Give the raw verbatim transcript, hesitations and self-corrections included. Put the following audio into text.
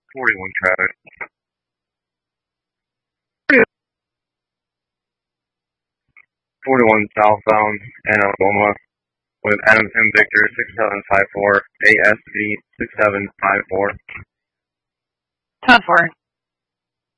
forty-one traffic. forty-one southbound Anna with Adams M. Victor six seven five four, A S V six seven five four. ten four.